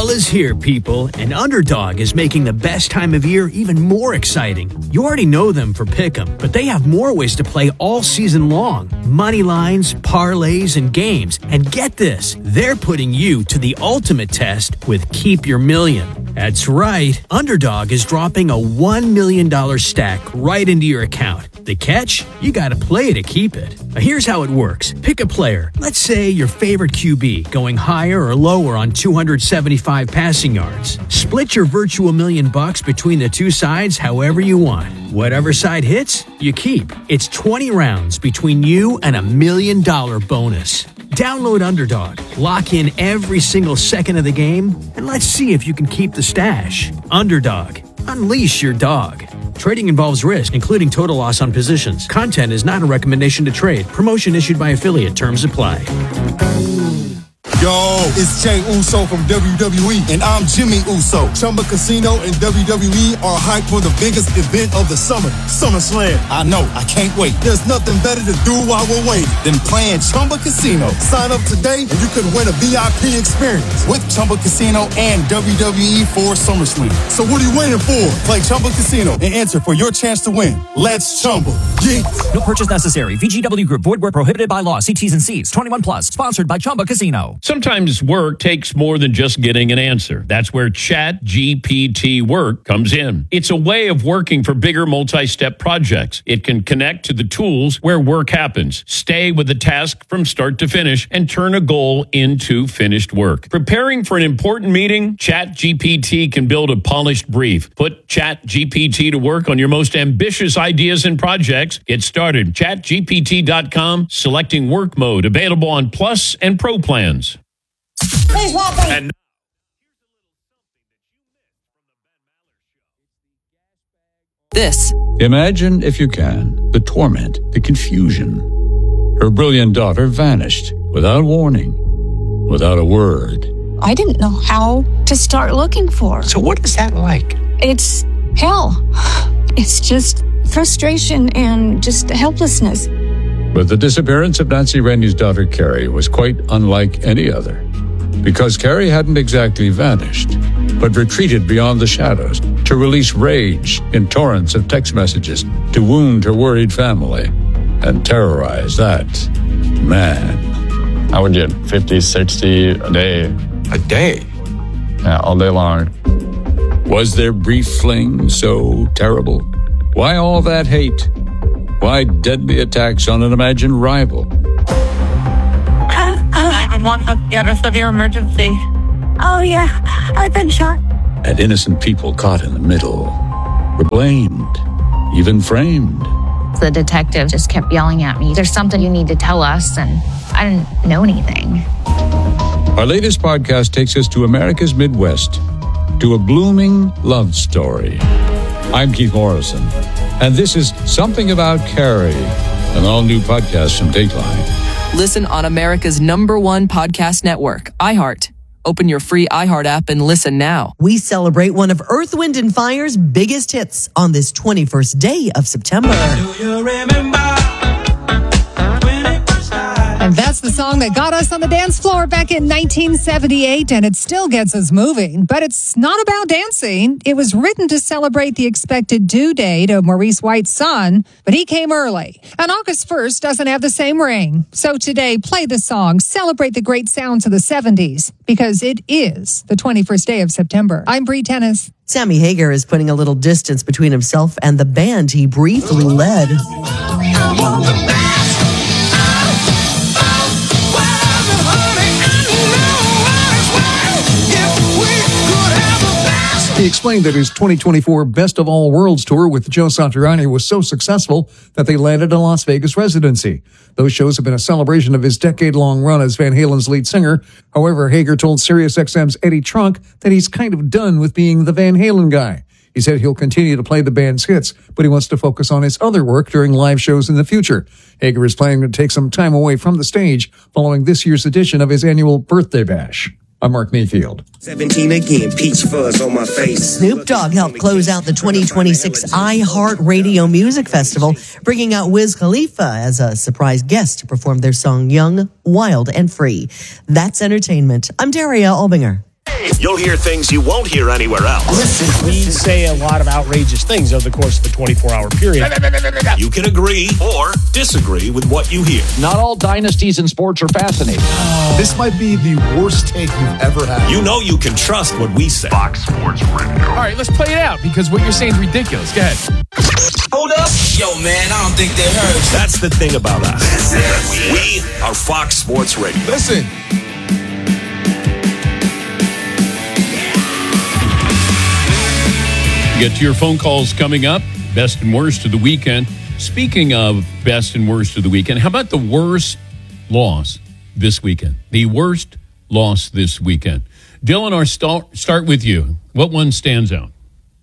Fall is here, people, and Underdog is making the best time of year even more exciting. You already know them for Pick'em, but they have more ways to play all season long. Money lines, parlays, and games. And get this, they're putting you to the ultimate test with Keep Your Million. That's right, Underdog is dropping a $1 million stack right into your account. The catch? You gotta play to keep it. Now here's how it works. Pick a player. Let's say your favorite QB, going higher or lower on 275 passing yards. Split your virtual $1 million between the two sides however you want. Whatever side hits, you keep. It's 20 rounds between you and $1 million bonus. Download Underdog, lock in every single second of the game, and let's see if you can keep the stash. Underdog. Unleash your dog. Trading involves risk, including total loss on positions. Content is not a recommendation to trade. Promotion issued by affiliate. Terms apply. Yo, it's Jay Uso from WWE, and I'm Jimmy Uso. Chumba Casino and WWE are hyped for the biggest event of the summer, SummerSlam. I know, I can't wait. There's nothing better to do while we're waiting than playing Chumba Casino. Sign up today and you could win a VIP experience with Chumba Casino and WWE for SummerSlam. So what are you waiting for? Play Chumba Casino and enter for your chance to win. Let's Chumba. Yeah. No purchase necessary. VGW Group. Void where prohibited by law. See T's and C's. 21 plus. Sponsored by Chumba Casino. Sometimes work takes more than just getting an answer. That's where ChatGPT Work comes in. It's a way of working for bigger multi-step projects. It can connect to the tools where work happens, stay with the task from start to finish, and turn a goal into finished work. Preparing for an important meeting? ChatGPT can build a polished brief. Put ChatGPT to work on your most ambitious ideas and projects. Get started. ChatGPT.com, selecting work mode, available on Plus and Pro plans. Please welcome. And This. Imagine, if you can, the torment, the confusion. Her brilliant daughter vanished without warning, without a word. I didn't know how to start looking for her. So what is that like? It's hell. It's just frustration and just helplessness. But the disappearance of Nancy Rainey's daughter, Carrie, was quite unlike any other. Because Carrie hadn't exactly vanished, but retreated beyond the shadows to release rage in torrents of text messages to wound her worried family and terrorize that man. I would get 50, 60 a day. A day? Yeah, all day long. Was their brief fling so terrible? Why all that hate? Why deadly attacks on an imagined rival? 911, you had a severe emergency. Oh, yeah, I've been shot. And innocent people caught in the middle were blamed, even framed. The detective just kept yelling at me, "There's something you need to tell us," and I didn't know anything. Our latest podcast takes us to America's Midwest, to a blooming love story. I'm Keith Morrison, and this is Something About Carrie, an all-new podcast from Dateline. Listen on America's #1 podcast network, iHeart. Open your free iHeart app and listen now. We celebrate one of Earth, Wind, and Fire's biggest hits on this 21st day of September. Do you remember? And that's the song that got us on the dance floor back in 1978, and it still gets us moving. But it's not about dancing. It was written to celebrate the expected due date of Maurice White's son, but he came early. And August 1st doesn't have the same ring. So today, play the song, celebrate the great sounds of the 70s, because it is the 21st day of September. I'm Bree Tennis. Sammy Hagar is putting a little distance between himself and the band he briefly led. He explained that his 2024 Best of All Worlds tour with Joe Satriani was so successful that they landed a Las Vegas residency. Those shows have been a celebration of his decade-long run as Van Halen's lead singer. However, Hagar told SiriusXM's Eddie Trunk that he's kind of done with being the Van Halen guy. He said he'll continue to play the band's hits, but he wants to focus on his other work during live shows in the future. Hagar is planning to take some time away from the stage following this year's edition of his annual birthday bash. I'm Mark Mayfield. 17 again, peach fuzz on my face. Snoop Dogg helped close out the 2026 iHeartRadio Music Festival, bringing out Wiz Khalifa as a surprise guest to perform their song Young, Wild, and Free. That's entertainment. I'm Daria Albinger. You'll hear things you won't hear anywhere else. Listen. We say a lot of outrageous things over the course of the 24-hour period. You can agree or disagree with what you hear. Not all dynasties in sports are fascinating. This might be the worst take you've ever had. You know you can trust what we say. Fox Sports Radio. All right, let's play it out because what you're saying is ridiculous. Go ahead. Hold up. Yo, man, I don't think they heard. That's the thing about us. We are Fox Sports Radio. Listen. Get to your phone calls coming up. Best and worst of the weekend. Speaking of best and worst of the weekend, how about the worst loss this weekend? The worst loss this weekend. Dylan, I'll start with you. What one stands out?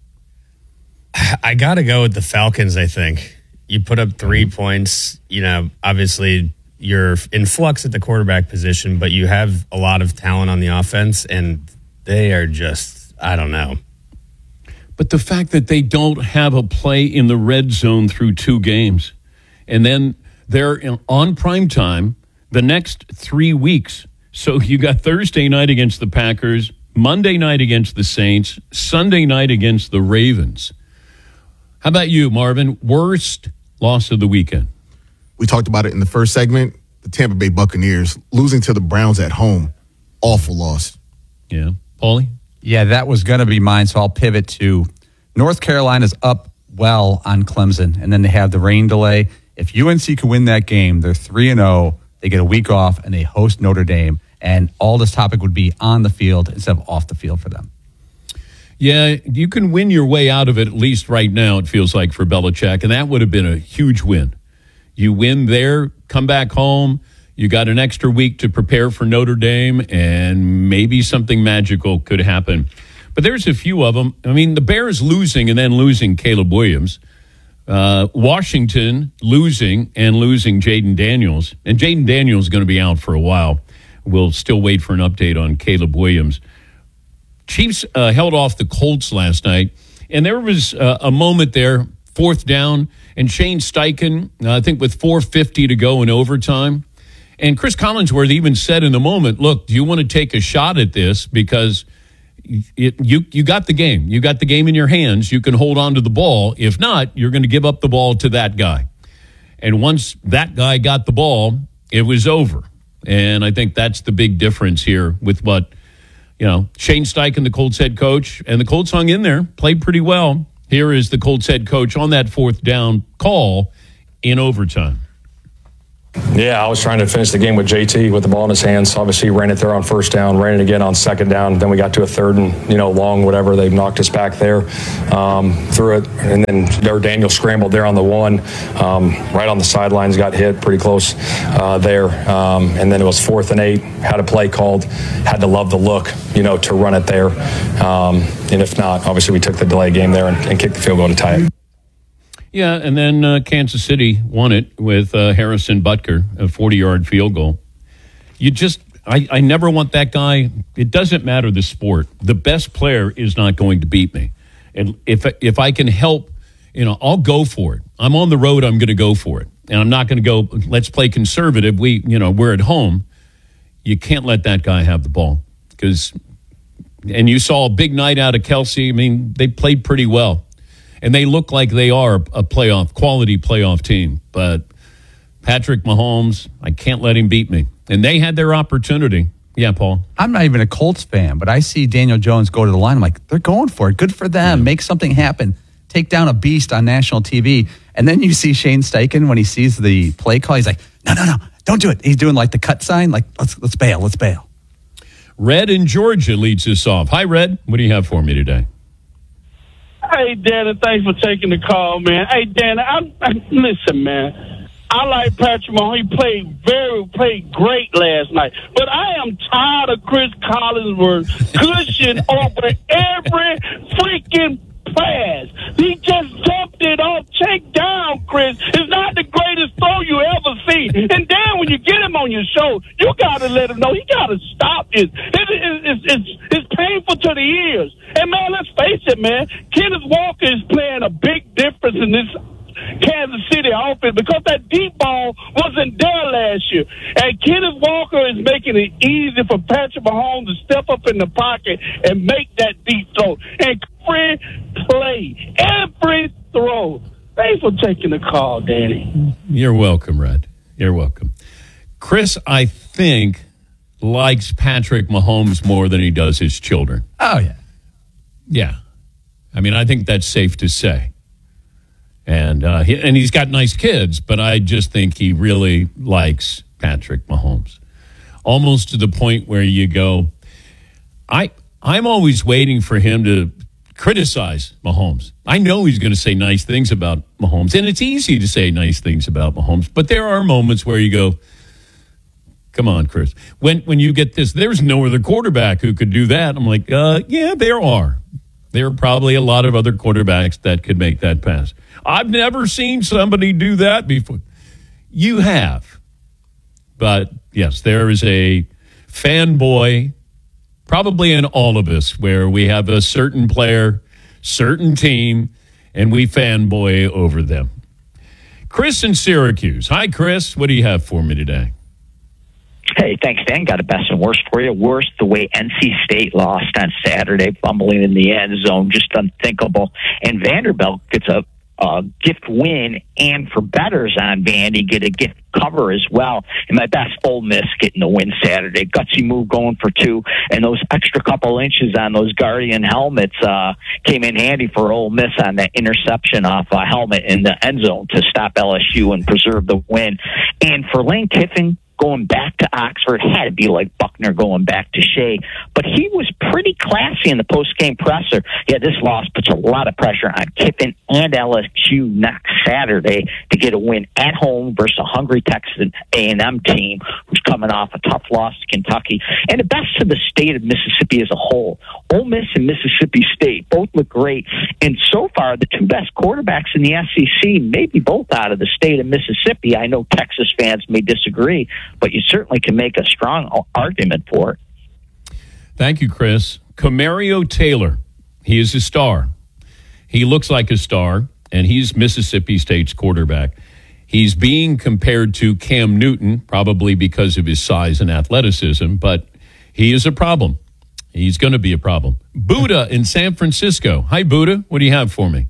I got to go with the Falcons, I think. You put up 3 points. You know, obviously you're in flux at the quarterback position, but you have a lot of talent on the offense, and they are just, I don't know. But the fact that they don't have a play in the red zone through 2 games, and then they're on prime time the next 3 weeks. So you got Thursday night against the Packers, Monday night against the Saints, Sunday night against the Ravens. How about you, Marvin? Worst loss of the weekend? We talked about it in the first segment. The Tampa Bay Buccaneers losing to the Browns at home. Awful loss. Yeah. Paulie? Yeah, that was going to be mine, so I'll pivot to North Carolina's up well on Clemson, and then they have the rain delay. If UNC can win that game, they're 3-0. They get a week off, and they host Notre Dame, and all this topic would be on the field instead of off the field for them. Yeah, you can win your way out of it, at least right now, it feels like, for Belichick, and that would have been a huge win. You win there, come back home, you got an extra week to prepare for Notre Dame, and maybe something magical could happen. But there's a few of them. I mean, the Bears losing and then losing Caleb Williams. Washington losing and losing Jaden Daniels. And Jaden Daniels is going to be out for a while. We'll still wait for an update on Caleb Williams. Chiefs held off the Colts last night. And there was a moment there, 4th down, and Shane Steichen, I think with 4:50 to go in overtime. And Chris Collinsworth even said in the moment, look, do you want to take a shot at this? Because you got the game. You got the game in your hands. You can hold on to the ball. If not, you're going to give up the ball to that guy. And once that guy got the ball, it was over. And I think that's the big difference here with what, Shane Steichen, the Colts head coach, and the Colts hung in there, played pretty well. Here is the Colts head coach on that 4th down call in overtime. Yeah, I was trying to finish the game with JT with the ball in his hands. Obviously, he ran it there on 1st down, ran it again on 2nd down. Then we got to a 3rd and, long, whatever. They knocked us back there, threw it. And then Daniel scrambled there on the 1, right on the sidelines, got hit pretty close there. And then it was 4th and 8, had a play called, had to love the look, to run it there. And if not, obviously we took the delay game there and kicked the field goal to tie it. Yeah, and then Kansas City won it with Harrison Butker, a 40-yard field goal. I never want that guy. It doesn't matter the sport. The best player is not going to beat me. And if I can help, I'll go for it. I'm on the road, I'm going to go for it. And I'm not going to go, let's play conservative. We're at home. You can't let that guy have the ball. And you saw a big night out of Kelsey. I mean, they played pretty well. And they look like they are a quality playoff team. But Patrick Mahomes, I can't let him beat me. And they had their opportunity. Yeah, Paul. I'm not even a Colts fan, but I see Daniel Jones go to the line. I'm like, they're going for it. Good for them. Yeah. Make something happen. Take down a beast on national TV. And then you see Shane Steichen when he sees the play call. He's like, no, don't do it. He's doing like the cut sign. Like, let's bail. Red in Georgia leads us off. Hi, Red. What do you have for me today? Hey, Danny, thanks for taking the call, man. Hey, Danny, listen, man. I like Patrick Mahomes. He played great last night. But I am tired of Chris Collinsworth cushioning over every freaking pass. He just dumped it off. Check down, Chris. It's not the greatest throw you ever see. And then when you get him on your show, you got to let him know. You got to stop this. It's painful to the ears. And, man, let's face it, man. Kenneth Walker is playing a big difference in this Kansas City offense because that deep ball wasn't there last year. And Kenneth Walker is making it easy for Patrick Mahomes to step up in the pocket and make that deep throw. And every play, every throw. Thanks for taking the call, Danny. You're welcome, Red. You're welcome. Chris, I think, likes Patrick Mahomes more than he does his children. Oh, yeah. Yeah. I mean, I think that's safe to say. And he's got nice kids, but I just think he really likes Patrick Mahomes. Almost to the point where you go, I'm always waiting for him to criticize Mahomes. I know he's going to say nice things about Mahomes, and it's easy to say nice things about Mahomes, but there are moments where you go, come on, Chris. When you get this, there's no other quarterback who could do that. I'm like, yeah, there are. There are probably a lot of other quarterbacks that could make that pass. I've never seen somebody do that before. You have. But, yes, there is a fanboy probably in all of us where we have a certain player, certain team, and we fanboy over them. Chris in Syracuse. Hi, Chris. What do you have for me today? Hey, thanks, Dan. Got a best and worst for you. Worst, the way NC State lost on Saturday, fumbling in the end zone, just unthinkable. And Vanderbilt gets a gift win, and for bettors on Vandy, get a gift cover as well. And my best, Ole Miss getting the win Saturday. Gutsy move going for 2, and those extra couple inches on those Guardian helmets came in handy for Ole Miss on that interception off a helmet in the end zone to stop LSU and preserve the win. And for Lane Kiffin, going back to Oxford, had to be like Buckner going back to Shea. But he was pretty classy in the post-game presser. Yeah, this loss puts a lot of pressure on Kiffin and LSU next Saturday to get a win at home versus a hungry Texas A&M team who's coming off a tough loss to Kentucky. And the best to the state of Mississippi as a whole. Ole Miss and Mississippi State both look great. And so far, the two best quarterbacks in the SEC, maybe both out of the state of Mississippi. I know Texas fans may disagree, but you certainly can make a strong argument for it. Thank you, Chris. Camario Taylor, he is a star. He looks like a star, and he's Mississippi State's quarterback. He's being compared to Cam Newton, probably because of his size and athleticism, but he is a problem. He's going to be a problem. Buddha in San Francisco. Hi, Buddha. What do you have for me?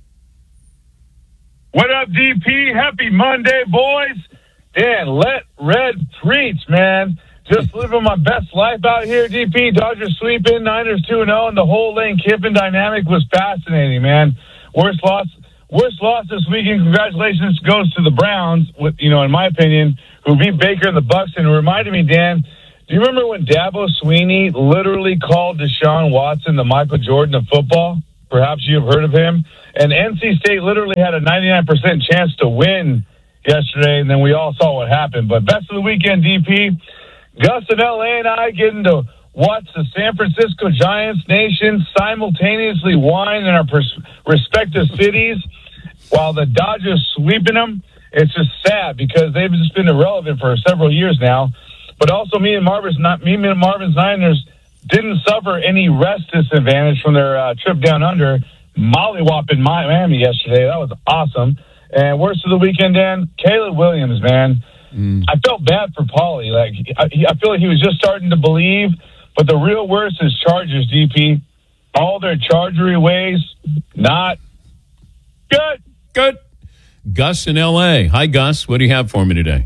What up, DP? Happy Monday, boys. Dan, let Red preach, man. Just living my best life out here, DP. Dodgers sweeping, Niners 2-0, and the whole Lane Kiffin dynamic was fascinating, man. Worst loss this weekend. Congratulations goes to the Browns, with, in my opinion, who beat Baker and the Bucs. And it reminded me, Dan, do you remember when Dabo Swinney literally called Deshaun Watson the Michael Jordan of football? Perhaps you've heard of him. And NC State literally had a 99% chance to win yesterday, and then we all saw what happened. But best of the weekend, DP. Gus and LA and I getting to watch the San Francisco Giants nation simultaneously whine in our respective cities while the Dodgers sweeping them. It's just sad because they've just been irrelevant for several years now. But also me and Marvin's Niners didn't suffer any rest disadvantage from their trip down under, mollywopping Miami yesterday. That was awesome. And worst of the weekend, Dan, Caleb Williams, man. I felt bad for Paulie. Like I feel like he was just starting to believe, but the real worst is Chargers, DP. All their chargery ways, not good. Good. Gus in L.A. Hi, Gus. What do you have for me today?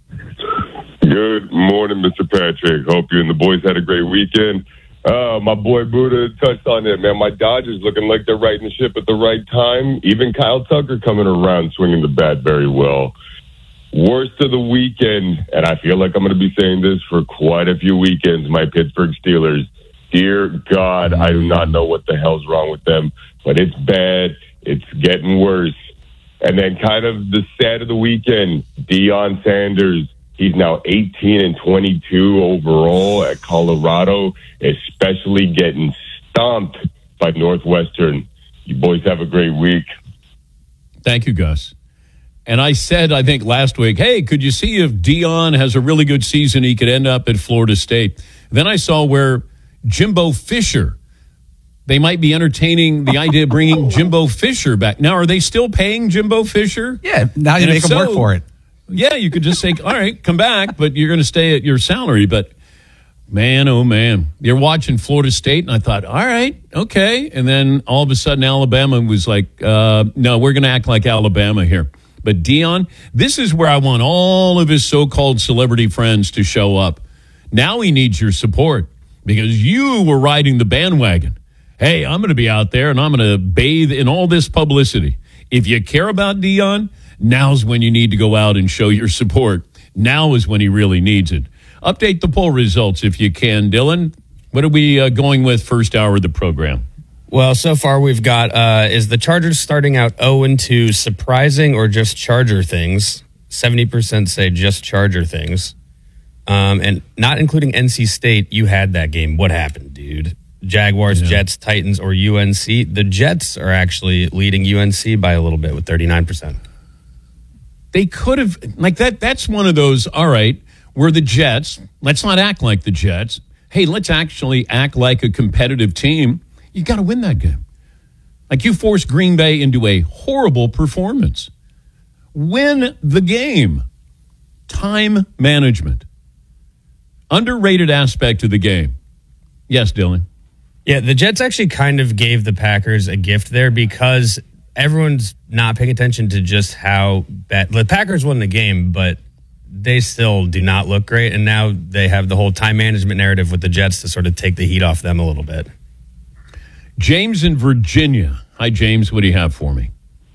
Good morning, Mr. Patrick. Hope you and the boys had a great weekend. My boy Buddha touched on it, man. My Dodgers looking like they're riding the ship at the right time. Even Kyle Tucker coming around swinging the bat very well. Worst of the weekend, and I feel like I'm going to be saying this for quite a few weekends, my Pittsburgh Steelers. Dear God, I do not know what the hell's wrong with them, but it's bad. It's getting worse. And then kind of the sad of the weekend, Deion Sanders. He's now 18-22 overall at Colorado, especially getting stomped by Northwestern. You boys have a great week. Thank you, Gus. And I said, I think last week, hey, could you see if Deion has a really good season, he could end up at Florida State. Then I saw where Jimbo Fisher They might be entertaining the idea of bringing Jimbo Fisher back. Now, are they still paying Jimbo Fisher? Yeah, now you make them work for it. Yeah, you could just say, all right, come back, but you're going to stay at your salary. But man, oh man, you're watching Florida State, and I thought, all right, okay. And then all of a sudden, Alabama was like, no, we're going to act like Alabama here. But Deion, this is where I want all of his so-called celebrity friends to show up. Now he needs your support because you were riding the bandwagon. Hey, I'm going to be out there and I'm going to bathe in all this publicity. If you care about Deion, now's when you need to go out and show your support. Now is when he really needs it. Update the poll results if you can, Dylan. What are we going with first hour of the program? Well, so far we've got, is the Chargers starting out 0-2 surprising or just Charger things? 70% say just Charger things. And not including NC State, you had that game. What happened, dude? Jaguars, Jets, Titans, or UNC. The Jets are actually leading UNC by a little bit with 39%. They could have, like that. That's one of those, all right, we're the Jets. Let's not act like the Jets. Hey, let's actually act like a competitive team. You got to win that game. Like you forced Green Bay into a horrible performance. Win the game. Time management. Underrated aspect of the game. Yes, Dylan. Yeah, the Jets actually kind of gave the Packers a gift there because everyone's not paying attention to just how bad the Packers won the game, but they still do not look great. And now they have the whole time management narrative with the Jets to sort of take the heat off them a little bit. James in Virginia. Hi, James. What do you have for me?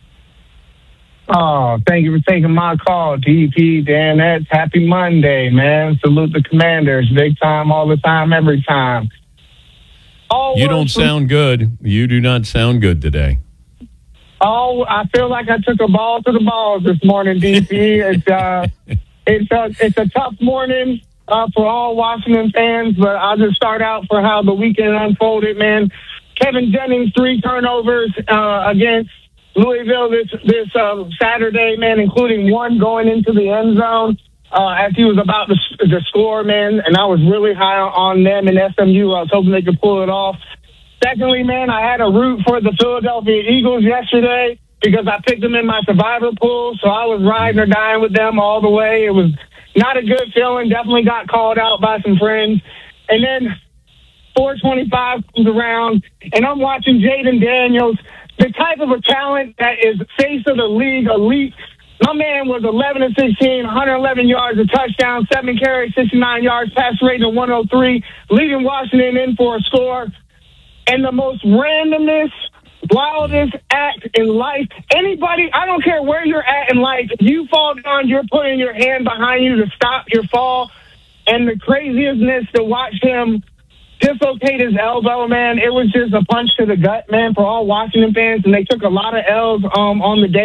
Oh, thank you for taking my call, DP, Dan. That's happy Monday, man. Salute the Commanders. Big time, all the time, every time. You don't sound good. You do not sound good today. Oh, I feel like I took a ball to the balls this morning, DP. It's a tough morning for all Washington fans, but I'll just start out for how the weekend unfolded, man. Kevin Jennings, 3 turnovers against Louisville this Saturday, man, including 1 going into the end zone as he was about to score, man, and I was really high on them in SMU. I was hoping they could pull it off. Secondly, man, I had a root for the Philadelphia Eagles yesterday because I picked them in my survivor pool, so I was riding or dying with them all the way. It was not a good feeling. Definitely got called out by some friends. And then 425 comes around, and I'm watching Jaden Daniels, the type of a talent that is face of the league, elite. My man was 11-16, 111 yards, a touchdown, 7 carries, 69 yards, pass rating of 103, leading Washington in for a score. And the most randomness, wildest act in life. Anybody, I don't care where you're at in life, if you fall down, you're putting your hand behind you to stop your fall. And the craziestness to watch him dislocate his elbow, man, it was just a punch to the gut, man, for all Washington fans. And they took a lot of L's on the day.